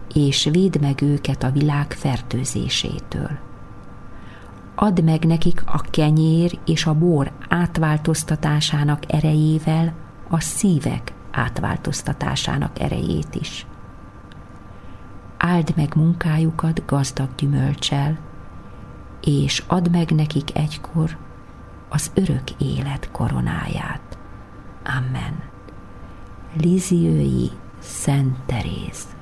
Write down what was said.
és védd meg őket a világ fertőzésétől. Add meg nekik a kenyér és a bor átváltoztatásának erejével a szívek átváltoztatásának erejét is. Áld meg munkájukat gazdag gyümölccsel, és add meg nekik egykor az örök élet koronáját. Amen. Lisieux-i Szent Teréz.